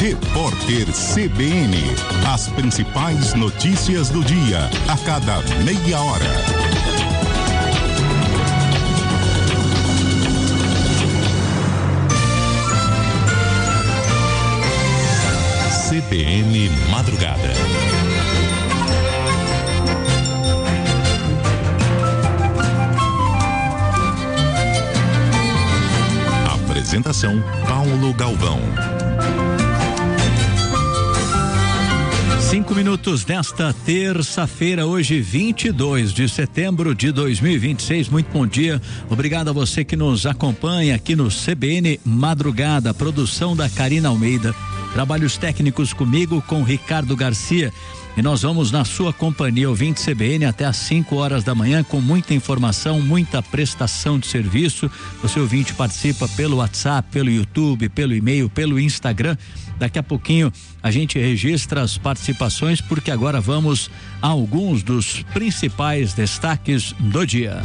Repórter CBN. As principais notícias do dia, a cada meia hora. CBN Madrugada. Apresentação: Paulo Galvão. 5 minutos desta terça-feira, hoje 22 de setembro de 2026. Muito bom dia, obrigado a você que nos acompanha aqui no CBN Madrugada, produção da Karina Almeida, trabalhos técnicos comigo, com Ricardo Garcia. E nós vamos na sua companhia, ouvinte CBN, até às 5 horas da manhã, com muita informação, muita prestação de serviço. Você, ouvinte, participa pelo WhatsApp, pelo YouTube, pelo e-mail, pelo Instagram. Daqui a pouquinho a gente registra as participações, porque agora vamos a alguns dos principais destaques do dia.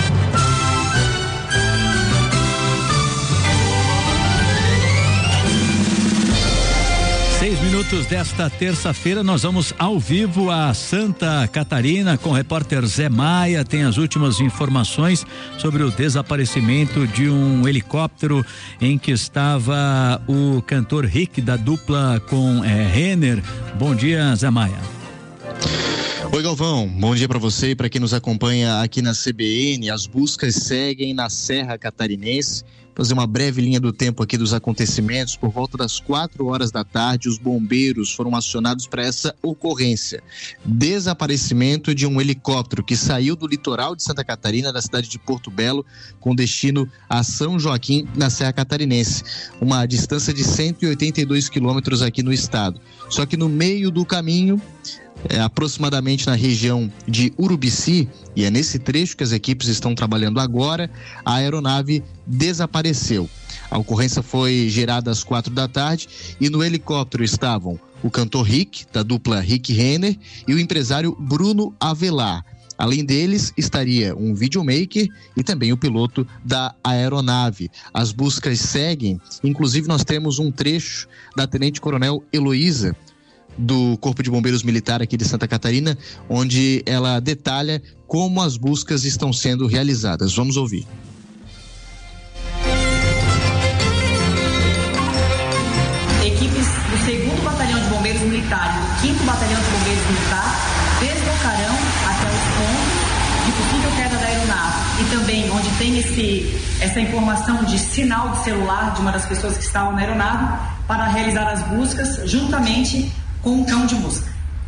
6 minutos desta terça-feira, nós vamos ao vivo a Santa Catarina com o repórter Zé Maia. Tem as últimas informações sobre o desaparecimento de um helicóptero em que estava o cantor Rick, da dupla com Renner. Bom dia, Zé Maia. Oi, Galvão, bom dia para você e para quem nos acompanha aqui na CBN. As buscas seguem na Serra Catarinense. Fazer uma breve linha do tempo aqui dos acontecimentos. Por volta das 4 horas da tarde, os bombeiros foram acionados para essa ocorrência: desaparecimento de um helicóptero que saiu do litoral de Santa Catarina, da cidade de Porto Belo, com destino a São Joaquim, na Serra Catarinense, uma distância de 182 quilômetros aqui no estado. Só que no meio do caminho, aproximadamente na região de Urubici, e é nesse trecho que as equipes estão trabalhando agora, a aeronave desapareceu. A ocorrência foi gerada às 4 da tarde e no helicóptero estavam o cantor Rick, da dupla Rick Renner, e o empresário Bruno Avelar. Além deles, estaria um videomaker e também o piloto da aeronave. As buscas seguem, inclusive nós temos um trecho da Tenente Coronel Heloísa, do Corpo de Bombeiros Militar aqui de Santa Catarina, onde ela detalha como as buscas estão sendo realizadas. Vamos ouvir. Equipes do 2º Batalhão de Bombeiros Militar e do 5º Batalhão de Bombeiros Militar deslocarão até os pontos de possível queda da aeronave e também onde tem essa informação de sinal de celular de uma das pessoas que estavam na aeronave, para realizar as buscas juntamente com um cão de busca.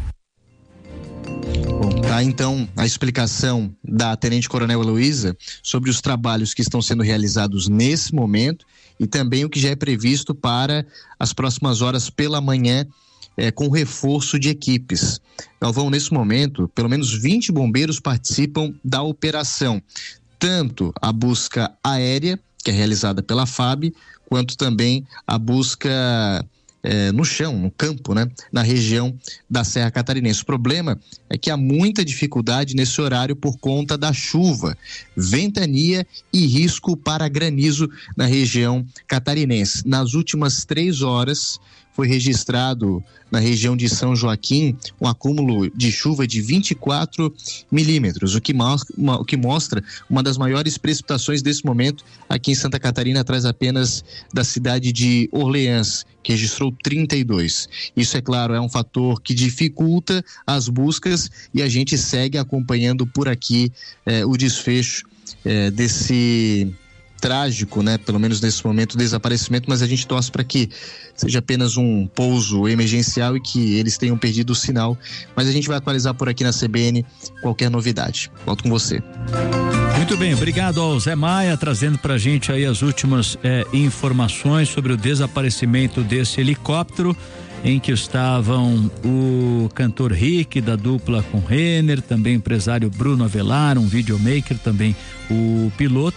Bom, tá então a explicação da Tenente Coronel Heloísa sobre os trabalhos que estão sendo realizados nesse momento e também o que já é previsto para as próximas horas pela manhã, com reforço de equipes. Galvão, nesse momento, pelo menos 20 bombeiros participam da operação, tanto a busca aérea, que é realizada pela FAB, quanto também a busca no chão, no campo, né? Na região da Serra Catarinense. O problema é que há muita dificuldade nesse horário por conta da chuva, ventania e risco para granizo na região catarinense. Nas últimas 3 horas, foi registrado na região de São Joaquim um acúmulo de chuva de 24 milímetros, o que mostra uma das maiores precipitações desse momento aqui em Santa Catarina, atrás apenas da cidade de Orleans, que registrou 32. Isso, é claro, é um fator que dificulta as buscas e a gente segue acompanhando por aqui o desfecho desse trágico, né? Pelo menos nesse momento, desaparecimento, mas a gente torce para que seja apenas um pouso emergencial e que eles tenham perdido o sinal, mas a gente vai atualizar por aqui na CBN qualquer novidade. Volto com você. Muito bem, obrigado ao Zé Maia, trazendo pra gente aí as últimas informações sobre o desaparecimento desse helicóptero em que estavam o cantor Rick, da dupla com Renner, também o empresário Bruno Avelar, um videomaker, também o piloto.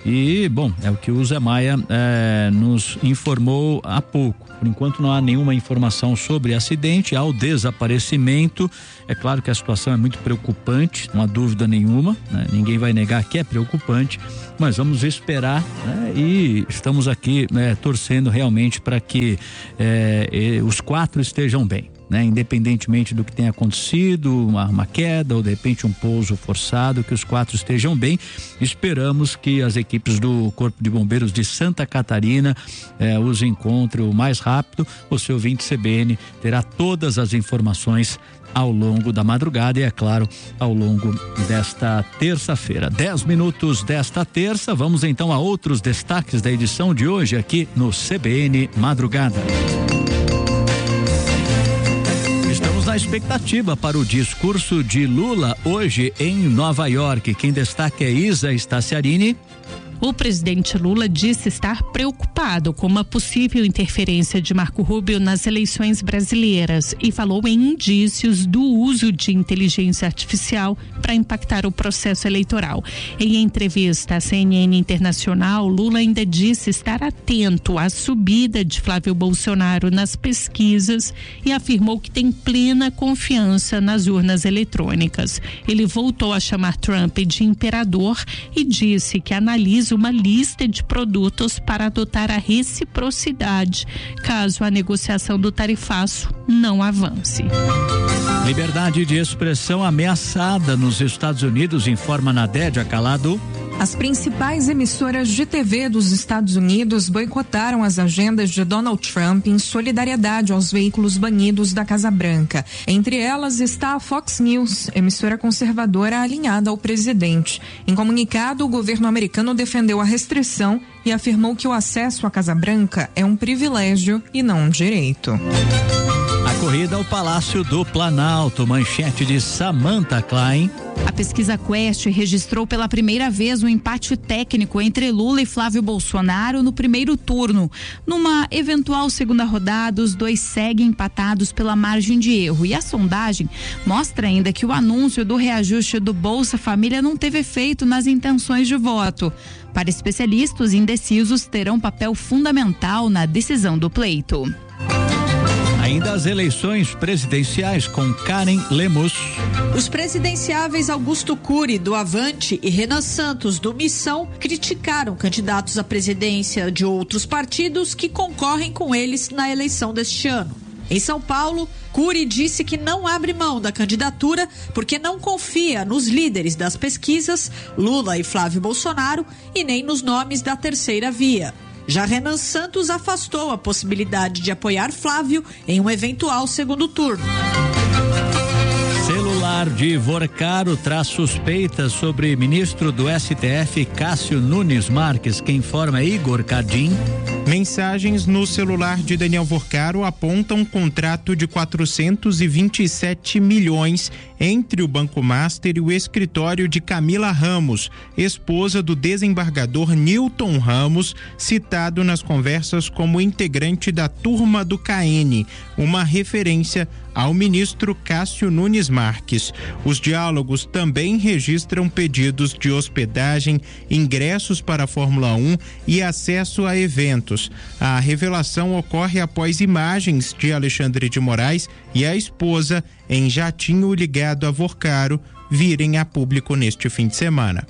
E, bom, é o que o Zé Maia nos informou há pouco. Por enquanto não há nenhuma informação sobre acidente, há o desaparecimento. É claro que a situação é muito preocupante, não há dúvida nenhuma, né? Ninguém vai negar que é preocupante, mas vamos esperar, né? E estamos aqui, né, torcendo realmente para que os 4 estejam bem, né? Independentemente do que tenha acontecido, uma queda ou de repente um pouso forçado, que os 4 estejam bem. Esperamos que as equipes do Corpo de Bombeiros de Santa Catarina os encontrem o mais rápido. O seu ouvinte CBN terá todas as informações ao longo da madrugada e, é claro, ao longo desta terça-feira. 10 minutos desta terça, vamos então a outros destaques da edição de hoje aqui no CBN Madrugada. Estamos na expectativa para o discurso de Lula hoje em Nova York. Quem destaca é Isa Staciarini. O presidente Lula disse estar preocupado com uma possível interferência de Marco Rubio nas eleições brasileiras e falou em indícios do uso de inteligência artificial para impactar o processo eleitoral. Em entrevista à CNN Internacional, Lula ainda disse estar atento à subida de Flávio Bolsonaro nas pesquisas e afirmou que tem plena confiança nas urnas eletrônicas. Ele voltou a chamar Trump de imperador e disse que analisa uma lista de produtos para adotar a reciprocidade, caso a negociação do tarifaço não avance. Liberdade de expressão ameaçada nos Estados Unidos, informa Nadédia Calado. As principais emissoras de TV dos Estados Unidos boicotaram as agendas de Donald Trump em solidariedade aos veículos banidos da Casa Branca. Entre elas está a Fox News, emissora conservadora alinhada ao presidente. Em comunicado, o governo americano defendeu a restrição e afirmou que o acesso à Casa Branca é um privilégio e não um direito. A corrida ao Palácio do Planalto, manchete de Samantha Klein. A pesquisa Quest registrou pela primeira vez um empate técnico entre Lula e Flávio Bolsonaro no primeiro turno. Numa eventual segunda rodada, os dois seguem empatados pela margem de erro. E a sondagem mostra ainda que o anúncio do reajuste do Bolsa Família não teve efeito nas intenções de voto. Para especialistas, os indecisos terão papel fundamental na decisão do pleito. Ainda as eleições presidenciais com Karen Lemos. Os presidenciáveis Augusto Cury, do Avante, e Renan Santos, do Missão, criticaram candidatos à presidência de outros partidos que concorrem com eles na eleição deste ano. Em São Paulo, Cury disse que não abre mão da candidatura porque não confia nos líderes das pesquisas, Lula e Flávio Bolsonaro, e nem nos nomes da terceira via. Já Renan Santos afastou a possibilidade de apoiar Flávio em um eventual segundo turno. Celular de Vorcaro traz suspeitas sobre ministro do STF Cássio Nunes Marques. Quem informa é Igor Cardim. Mensagens no celular de Daniel Vorcaro apontam um contrato de 427 milhões entre o Banco Master e o escritório de Camila Ramos, esposa do desembargador Newton Ramos, citado nas conversas como integrante da turma do KN, uma referência ao ministro Cássio Nunes Marques. Os diálogos também registram pedidos de hospedagem, ingressos para a Fórmula 1 e acesso a eventos. A revelação ocorre após imagens de Alexandre de Moraes e a esposa em jatinho ligado a Vorcaro virem a público neste fim de semana.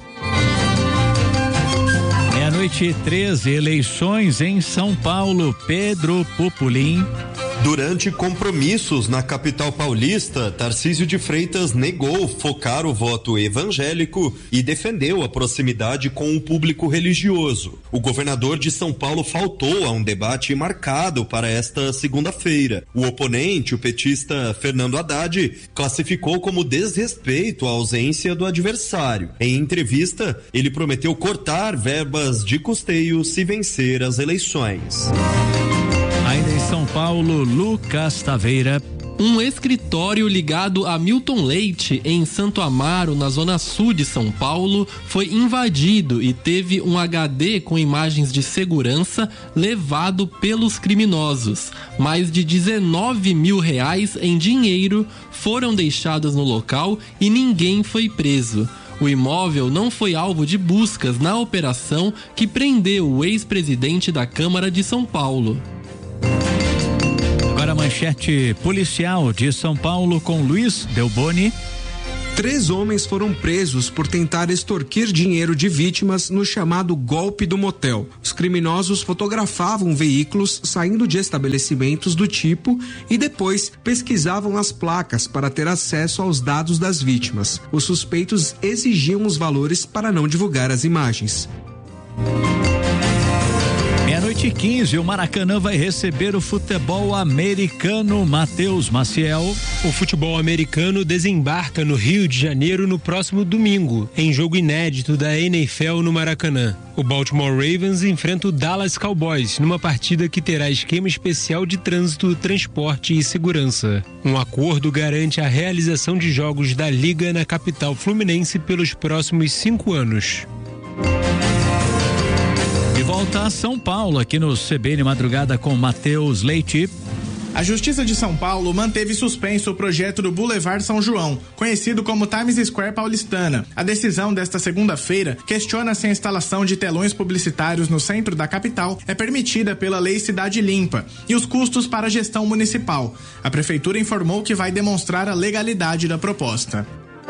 12h13, eleições em São Paulo. Pedro Pupolin. Durante compromissos na capital paulista, Tarcísio de Freitas negou focar o voto evangélico e defendeu a proximidade com o público religioso. O governador de São Paulo faltou a um debate marcado para esta segunda-feira. O oponente, o petista Fernando Haddad, classificou como desrespeito a ausência do adversário. Em entrevista, ele prometeu cortar verbas de custeio se vencer as eleições. Ainda em São Paulo, Lucas Taveira. Um escritório ligado a Milton Leite, em Santo Amaro, na zona sul de São Paulo, foi invadido e teve um HD com imagens de segurança levado pelos criminosos. Mais de R$19 mil em dinheiro foram deixados no local e ninguém foi preso. O imóvel não foi alvo de buscas na operação que prendeu o ex-presidente da Câmara de São Paulo. Agora a manchete policial de São Paulo com Luiz Delboni. 3 homens foram presos por tentar extorquir dinheiro de vítimas no chamado golpe do motel. Os criminosos fotografavam veículos saindo de estabelecimentos do tipo e depois pesquisavam as placas para ter acesso aos dados das vítimas. Os suspeitos exigiam os valores para não divulgar as imagens. 12h15, o Maracanã vai receber o futebol americano. Matheus Maciel. O futebol americano desembarca no Rio de Janeiro no próximo domingo, em jogo inédito da NFL no Maracanã. O Baltimore Ravens enfrenta o Dallas Cowboys numa partida que terá esquema especial de trânsito, transporte e segurança. Um acordo garante a realização de jogos da Liga na capital fluminense pelos próximos 5 anos. De volta a São Paulo, aqui no CBN Madrugada com Matheus Leite. A Justiça de São Paulo manteve suspenso o projeto do Boulevard São João, conhecido como Times Square paulistana. A decisão desta segunda-feira questiona se a instalação de telões publicitários no centro da capital é permitida pela Lei Cidade Limpa e os custos para a gestão municipal. A prefeitura informou que vai demonstrar a legalidade da proposta.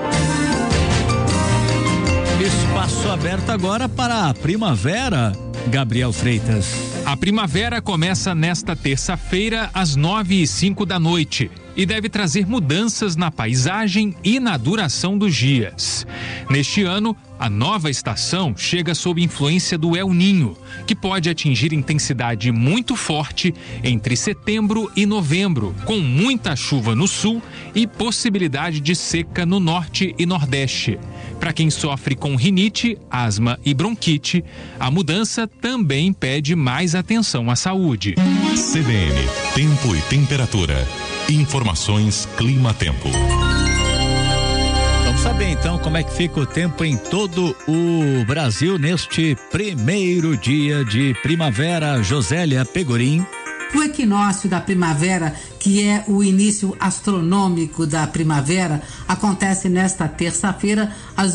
Espaço aberto agora para a primavera. Gabriel Freitas. A primavera começa nesta terça-feira às 9h05 da noite e deve trazer mudanças na paisagem e na duração dos dias. Neste ano, a nova estação chega sob influência do El Niño, que pode atingir intensidade muito forte entre setembro e novembro, com muita chuva no sul e possibilidade de seca no norte e nordeste. Para quem sofre com rinite, asma e bronquite, a mudança também pede mais atenção à saúde. CBN, tempo e temperatura. Informações Clima-Tempo. Vamos saber então como é que fica o tempo em todo o Brasil neste primeiro dia de primavera. Josélia Pegorim. O equinócio da primavera, que é o início astronômico da primavera, acontece nesta terça-feira às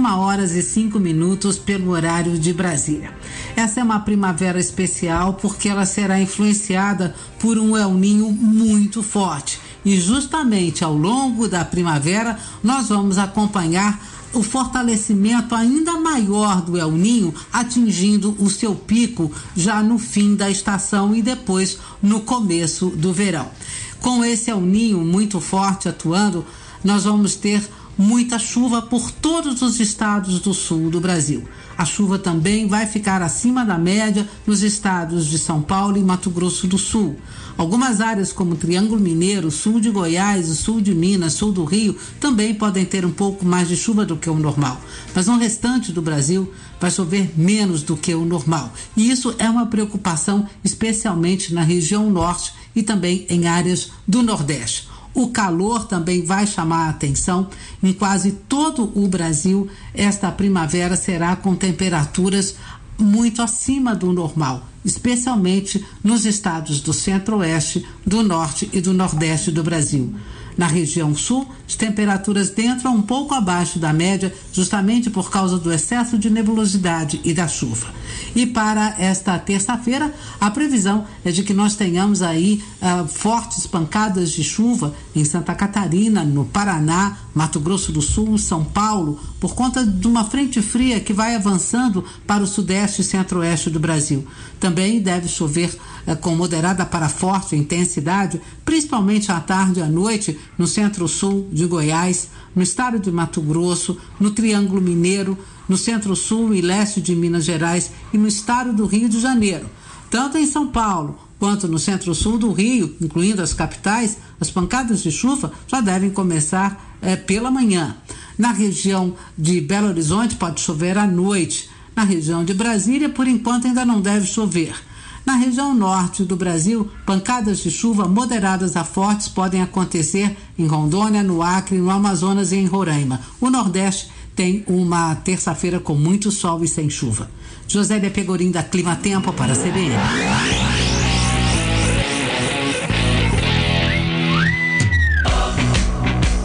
21h05 pelo horário de Brasília. Essa é uma primavera especial porque ela será influenciada por um El Niño muito forte. E justamente ao longo da primavera nós vamos acompanhar o fortalecimento ainda maior do El Niño, atingindo o seu pico já no fim da estação e depois no começo do verão. Com esse El Niño muito forte atuando, nós vamos ter muita chuva por todos os estados do sul do Brasil. A chuva também vai ficar acima da média nos estados de São Paulo e Mato Grosso do Sul. Algumas áreas como Triângulo Mineiro, sul de Goiás, sul de Minas, sul do Rio, também podem ter um pouco mais de chuva do que o normal. Mas no restante do Brasil vai chover menos do que o normal. E isso é uma preocupação, especialmente na região norte e também em áreas do Nordeste. O calor também vai chamar a atenção. Em quase todo o Brasil, esta primavera será com temperaturas muito acima do normal, especialmente nos estados do Centro-Oeste, do Norte e do Nordeste do Brasil. Na região sul, as temperaturas entram um pouco abaixo da média, justamente por causa do excesso de nebulosidade e da chuva. E para esta terça-feira, a previsão é de que nós tenhamos aí fortes pancadas de chuva em Santa Catarina, no Paraná, Mato Grosso do Sul, São Paulo, por conta de uma frente fria que vai avançando para o sudeste e centro-oeste do Brasil. Também deve chover com moderada para forte intensidade, principalmente à tarde e à noite, no centro-sul de Goiás, no estado de Mato Grosso, no Triângulo Mineiro, no centro-sul e leste de Minas Gerais e no estado do Rio de Janeiro. Tanto em São Paulo quanto no centro-sul do Rio, incluindo as capitais, as pancadas de chuva já devem começar pela manhã. Na região de Belo Horizonte pode chover à noite. Na região de Brasília, por enquanto, ainda não deve chover. Na região norte do Brasil, pancadas de chuva moderadas a fortes podem acontecer em Rondônia, no Acre, no Amazonas e em Roraima. O Nordeste tem uma terça-feira com muito sol e sem chuva. Josélia Pegorim, da Clima Tempo, para a CBN.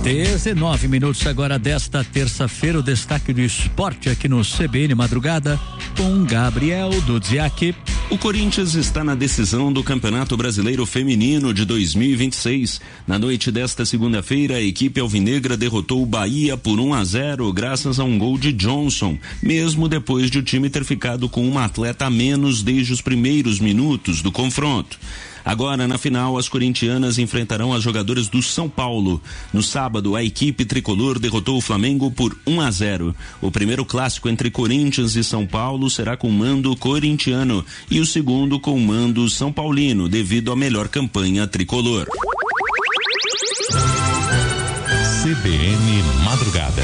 19 minutos agora desta terça-feira, o destaque do esporte aqui no CBN Madrugada com Gabriel Dudziak. O Corinthians está na decisão do Campeonato Brasileiro Feminino de 2026. Na noite desta segunda-feira, a equipe alvinegra derrotou o Bahia por 1-0 graças a um gol de Johnson, mesmo depois de o time ter ficado com uma atleta a menos desde os primeiros minutos do confronto. Agora, na final, as corintianas enfrentarão as jogadoras do São Paulo. No sábado, a equipe tricolor derrotou o Flamengo por 1-0. O primeiro clássico entre Corinthians e São Paulo será com mando corintiano e o segundo com mando São Paulino, devido à melhor campanha tricolor. CBN Madrugada.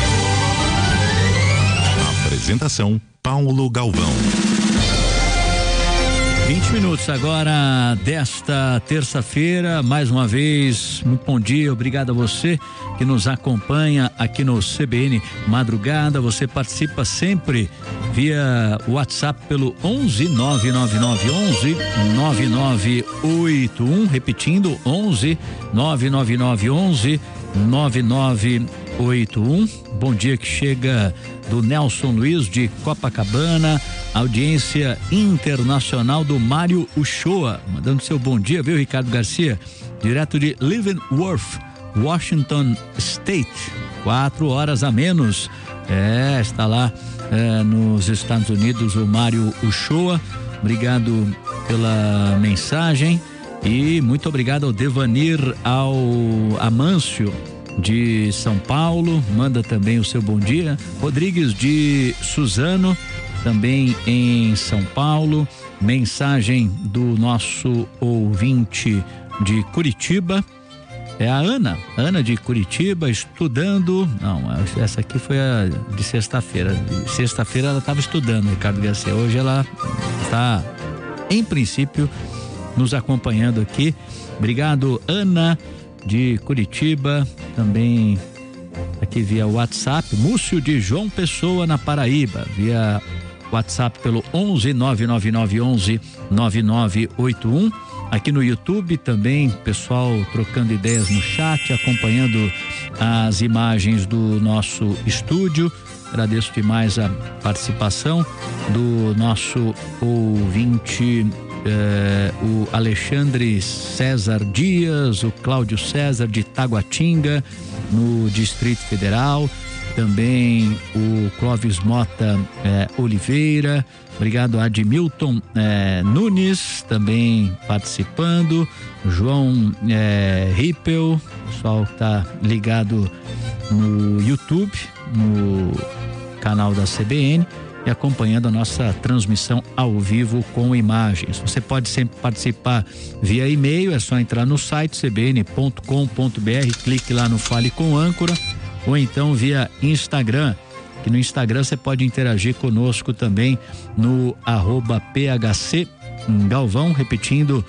Apresentação: Paulo Galvão. 20 minutos agora desta terça-feira, mais uma vez, muito bom dia, obrigado a você que nos acompanha aqui no CBN Madrugada. Você participa sempre via WhatsApp pelo 11 99911 9981, repetindo 11 99911 9981. Bom dia que chega do Nelson Luiz de Copacabana, audiência internacional do Mário Uchoa, mandando seu bom dia, viu, Ricardo Garcia? Direto de Leavenworth, Washington State, 4 horas a menos. Está lá nos Estados Unidos o Mário Uchoa. Obrigado pela mensagem e muito obrigado ao Devanir Amâncio de São Paulo, manda também o seu bom dia. Rodrigues de Suzano, também em São Paulo. Mensagem do nosso ouvinte de Curitiba, é a Ana de Curitiba, estudando. Não, essa aqui foi a de sexta-feira. Sexta-feira ela estava estudando, Ricardo Garcia. Hoje ela está, em princípio, nos acompanhando aqui. Obrigado, Ana de Curitiba, também aqui via WhatsApp. Múcio de João Pessoa, na Paraíba, via WhatsApp pelo 11 99911 9981. Aqui no YouTube também, pessoal trocando ideias no chat, acompanhando as imagens do nosso estúdio. Agradeço demais a participação do nosso ouvinte, o Alexandre César Dias, o Cláudio César de Taguatinga, no Distrito Federal, também o Clóvis Mota Oliveira, obrigado a Admilton Nunes também participando, João Rippel, pessoal que está ligado no YouTube, no canal da CBN, e acompanhando a nossa transmissão ao vivo com imagens. Você pode sempre participar via e-mail, é só entrar no site cbn.com.br, clique lá no Fale com Âncora, ou então via Instagram, que no Instagram você pode interagir conosco também no @PHC Galvão, repetindo,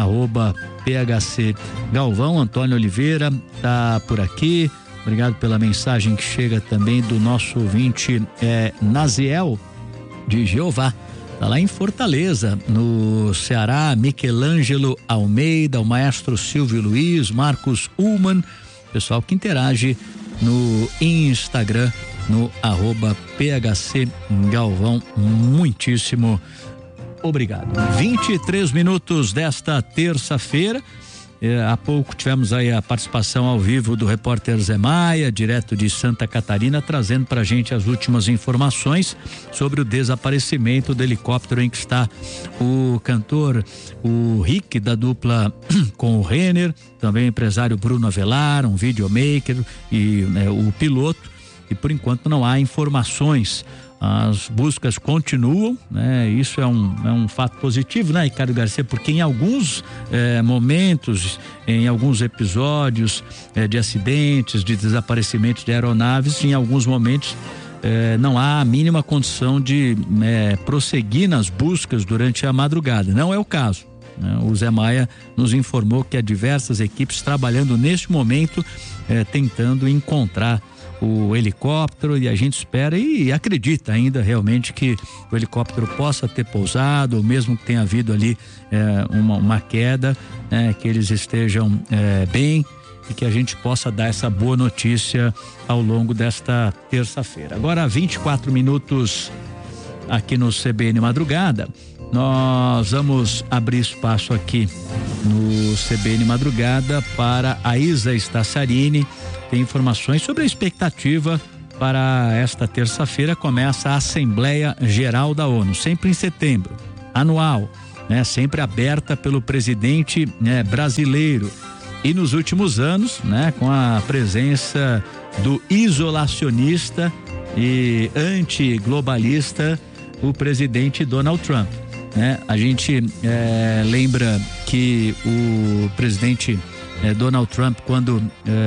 @PHC Galvão. Antônio Oliveira tá por aqui. Obrigado pela mensagem que chega também do nosso ouvinte Naziel de Jeová, tá lá em Fortaleza, no Ceará. Michelangelo Almeida, o maestro Silvio Luiz, Marcos Ullman, pessoal que interage no Instagram, no @PHC Galvão. Muitíssimo obrigado. 23 minutos desta terça-feira. Há pouco tivemos aí a participação ao vivo do repórter Zé Maia, direto de Santa Catarina, trazendo pra gente as últimas informações sobre o desaparecimento do helicóptero em que está o cantor, o Rick, da dupla com o Renner, também o empresário Bruno Avelar, um videomaker e o piloto, e por enquanto não há informações. As buscas continuam, né? Isso é um fato positivo, né, Ricardo Garcia? Porque em alguns momentos, em alguns episódios de acidentes, de desaparecimentos de aeronaves, em alguns momentos não há a mínima condição de prosseguir nas buscas durante a madrugada. Não é o caso. O Zé Maia nos informou que há diversas equipes trabalhando neste momento, tentando encontrar o helicóptero, e a gente espera e acredita ainda realmente que o helicóptero possa ter pousado, ou mesmo que tenha havido ali uma queda, que eles estejam bem e que a gente possa dar essa boa notícia ao longo desta terça-feira. Agora, 24 minutos aqui no CBN Madrugada. Nós vamos abrir espaço aqui no CBN Madrugada para a Isa Staciarini. Tem informações sobre a expectativa para esta terça-feira. Começa a Assembleia Geral da ONU, sempre em setembro, anual, né? Sempre aberta pelo presidente, né, brasileiro. E nos últimos anos, né, com a presença do isolacionista e antiglobalista, o presidente Donald Trump, né? A gente lembra que o presidente Donald Trump, quando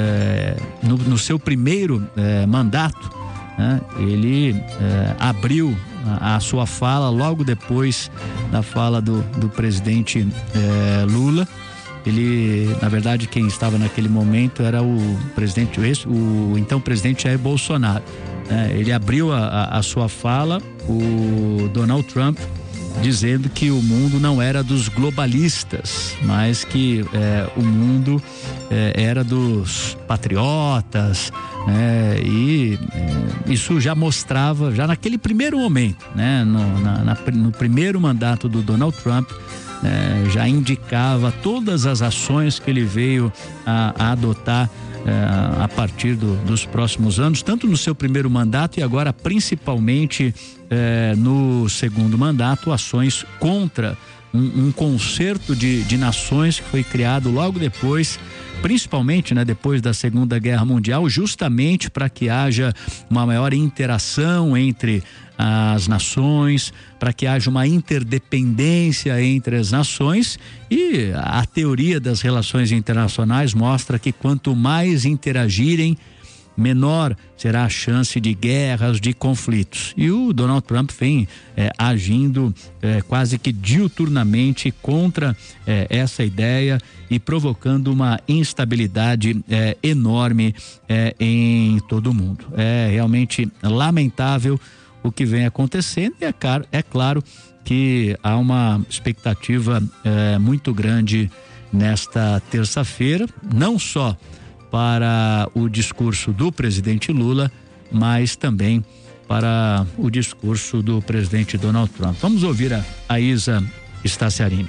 no seu primeiro mandato, né, ele abriu a sua fala logo depois da fala do presidente Lula. Ele, na verdade, quem estava naquele momento era o então presidente Jair Bolsonaro. Ele abriu a sua fala, o Donald Trump, dizendo que o mundo não era dos globalistas, mas que o mundo era dos patriotas, né? E isso já mostrava, já naquele primeiro momento, né? No primeiro mandato do Donald Trump, já indicava todas as ações que ele veio a adotar a partir dos próximos anos, tanto no seu primeiro mandato e agora principalmente no segundo mandato, ações contra um concerto de nações que foi criado logo depois, principalmente, né, depois da Segunda Guerra Mundial, justamente para que haja uma maior interação entre as nações, para que haja uma interdependência entre as nações. E a teoria das relações internacionais mostra que quanto mais interagirem, menor será a chance de guerras, de conflitos. E o Donald Trump vem agindo quase que diuturnamente contra essa ideia e provocando uma instabilidade enorme em todo o mundo. É realmente lamentável o que vem acontecendo, e é claro que há uma expectativa muito grande nesta terça-feira, não só para o discurso do presidente Lula, mas também para o discurso do presidente Donald Trump. Vamos ouvir a Isa Staciarini.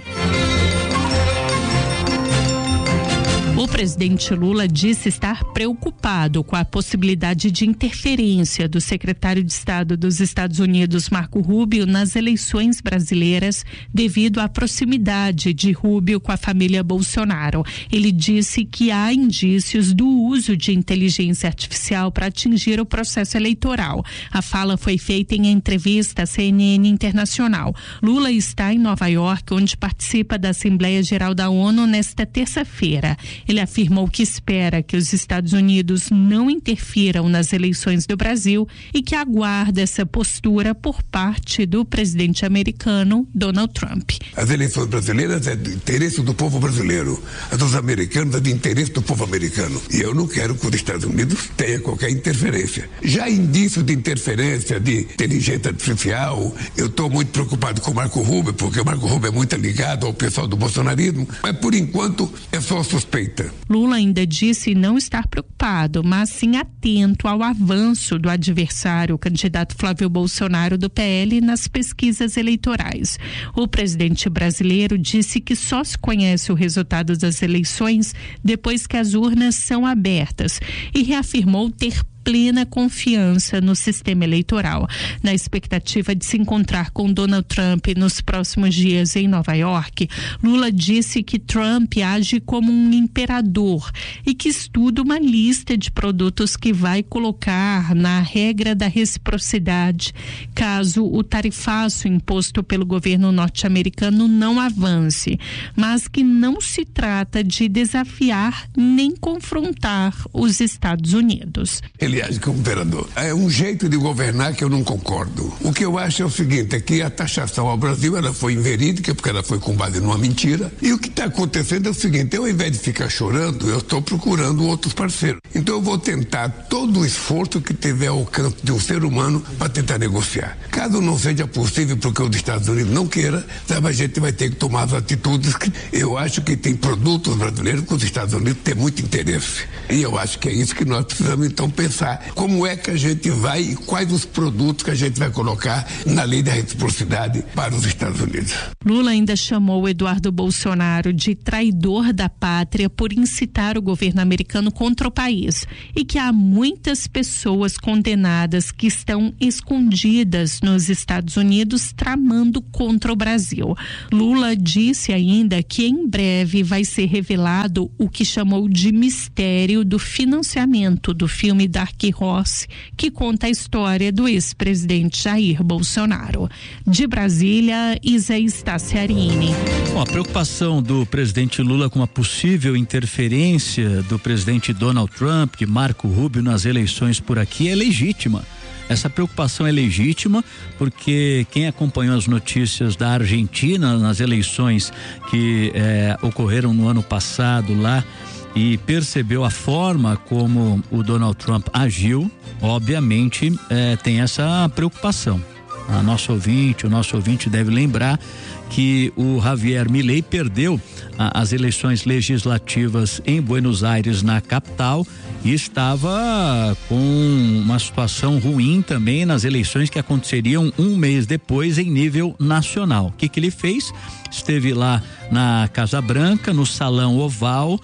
O presidente Lula disse estar preocupado com a possibilidade de interferência do secretário de Estado dos Estados Unidos, Marco Rubio, nas eleições brasileiras, devido à proximidade de Rubio com a família Bolsonaro. Ele disse que há indícios do uso de inteligência artificial para atingir o processo eleitoral. A fala foi feita em entrevista à CNN Internacional. Lula está em Nova York, onde participa da Assembleia Geral da ONU nesta terça-feira. Ele afirmou que espera que os Estados Unidos não interfiram nas eleições do Brasil e que aguarda essa postura por parte do presidente americano Donald Trump. As eleições brasileiras é do interesse do povo brasileiro, as dos americanos é do interesse do povo americano. E eu não quero que os Estados Unidos tenham qualquer interferência. Já indícios de interferência de inteligência artificial, eu estou muito preocupado com o Marco Rubio, porque o Marco Rubio é muito ligado ao pessoal do bolsonarismo, mas por enquanto é só suspeita. Lula ainda disse não estar preocupado, mas sim atento ao avanço do adversário, o candidato Flávio Bolsonaro do PL, nas pesquisas eleitorais. O presidente brasileiro disse que só se conhece o resultado das eleições depois que as urnas são abertas e reafirmou ter plena confiança no sistema eleitoral. Na expectativa de se encontrar com Donald Trump nos próximos dias em Nova York, Lula disse que Trump age como um imperador e que estuda uma lista de produtos que vai colocar na regra da reciprocidade caso o tarifaço imposto pelo governo norte-americano não avance, mas que não se trata de desafiar nem confrontar os Estados Unidos. Ele age como imperador. É um jeito de governar que eu não concordo. O que eu acho é o seguinte, é que a taxação ao Brasil, ela foi inverídica, porque ela foi com base numa mentira. E o que está acontecendo é o seguinte, eu, ao invés de ficar chorando, eu estou procurando outros parceiros. Então eu vou tentar todo o esforço que tiver ao alcance de um ser humano para tentar negociar. Caso não seja possível porque os Estados Unidos não queira, sabe, a gente vai ter que tomar as atitudes que eu acho que tem produtos brasileiros que os Estados Unidos têm muito interesse. E eu acho que é isso que nós precisamos então pensar. Como é que a gente vai e quais os produtos que a gente vai colocar na lei da reciprocidade para os Estados Unidos. Lula ainda chamou Eduardo Bolsonaro de traidor da pátria por incitar o governo americano contra o país e que há muitas pessoas condenadas que estão escondidas nos Estados Unidos tramando contra o Brasil. Lula disse ainda que em breve vai ser revelado o que chamou de mistério do financiamento do filme Dark Horse, que conta a história do ex-presidente Jair Bolsonaro. De Brasília, Isaías Tassiarini. Bom, a preocupação do presidente Lula com a possível interferência do presidente Donald Trump, de Marco Rubio nas eleições por aqui é legítima. Essa preocupação é legítima porque quem acompanhou as notícias da Argentina nas eleições que ocorreram no ano passado lá e percebeu a forma como o Donald Trump agiu, obviamente tem essa preocupação. O nosso ouvinte deve lembrar que o Javier Milei perdeu as eleições legislativas em Buenos Aires, na capital, e estava com uma situação ruim também nas eleições que aconteceriam um mês depois em nível nacional. O que ele fez? Esteve lá na Casa Branca, no Salão Oval,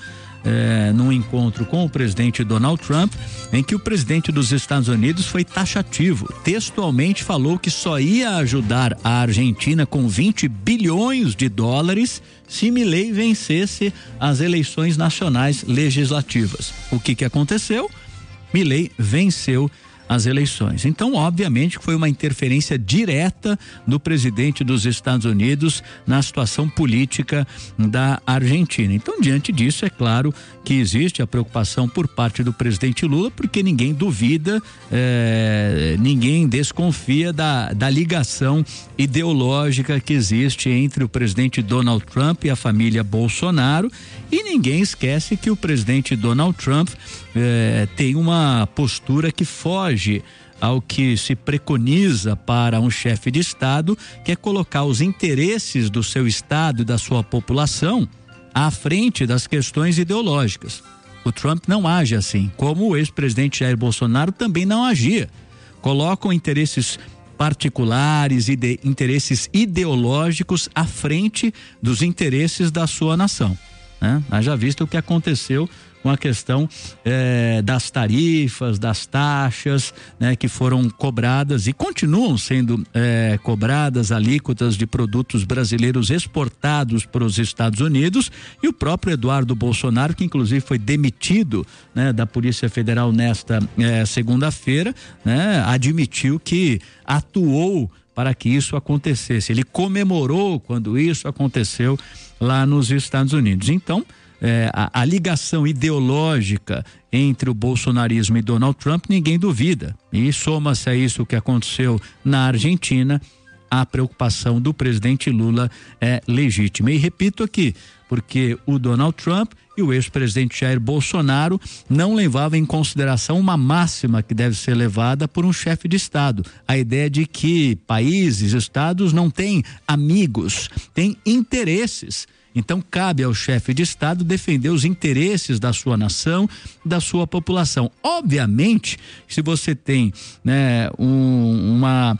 num encontro com o presidente Donald Trump, em que o presidente dos Estados Unidos foi taxativo. Textualmente falou que só ia ajudar a Argentina com 20 bilhões de dólares se Milei vencesse as eleições nacionais legislativas. O que aconteceu? Milei venceu as eleições. Então, obviamente, foi uma interferência direta do presidente dos Estados Unidos na situação política da Argentina. Então, diante disso, é claro que existe a preocupação por parte do presidente Lula, porque ninguém duvida, ninguém desconfia da ligação ideológica que existe entre o presidente Donald Trump e a família Bolsonaro, e ninguém esquece que o presidente Donald Trump tem uma postura que foge ao que se preconiza para um chefe de Estado, que é colocar os interesses do seu Estado e da sua população à frente das questões ideológicas. O Trump não age assim, como o ex-presidente Jair Bolsonaro também não agia. Colocam interesses particulares e interesses ideológicos à frente dos interesses da sua nação, né? Haja visto o que aconteceu com a questão das tarifas, das taxas, né, que foram cobradas e continuam sendo cobradas, alíquotas de produtos brasileiros exportados para os Estados Unidos, e o próprio Eduardo Bolsonaro, que inclusive foi demitido, né, da Polícia Federal nesta segunda-feira, né, admitiu que atuou para que isso acontecesse. Ele comemorou quando isso aconteceu lá nos Estados Unidos. Então, a ligação ideológica entre o bolsonarismo e Donald Trump, ninguém duvida. E soma-se a isso o que aconteceu na Argentina, a preocupação do presidente Lula é legítima. E repito aqui, porque o Donald Trump e o ex-presidente Jair Bolsonaro não levavam em consideração uma máxima que deve ser levada por um chefe de Estado. A ideia de que países, estados não têm amigos, têm interesses. Então, cabe ao chefe de Estado defender os interesses da sua nação, da sua população. Obviamente, se você tem, né, uma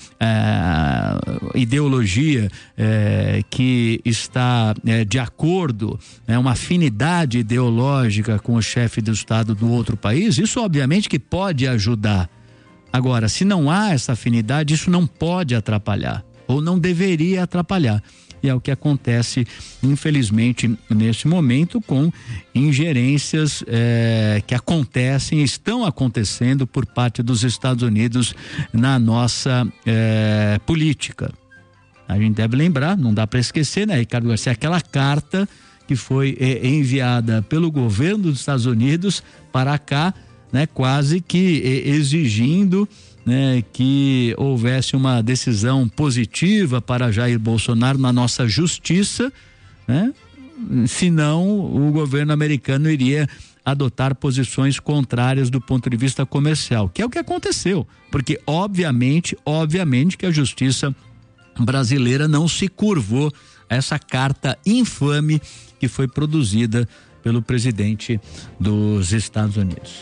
ideologia que está de acordo, uma afinidade ideológica com o chefe do Estado do outro país, isso obviamente que pode ajudar. Agora, se não há essa afinidade, isso não pode atrapalhar, ou não deveria atrapalhar. E é o que acontece, infelizmente, nesse momento, com ingerências que acontecem, estão acontecendo por parte dos Estados Unidos na nossa política. A gente deve lembrar, não dá para esquecer, né, Ricardo Garcia, aquela carta que foi enviada pelo governo dos Estados Unidos para cá, né, quase que exigindo, né, que houvesse uma decisão positiva para Jair Bolsonaro na nossa justiça, né? Senão o governo americano iria adotar posições contrárias do ponto de vista comercial, que é o que aconteceu, porque obviamente que a justiça brasileira não se curvou a essa carta infame que foi produzida pelo presidente dos Estados Unidos.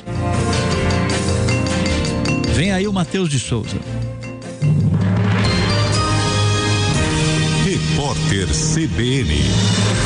Vem aí o Matheus de Souza. Repórter CBN.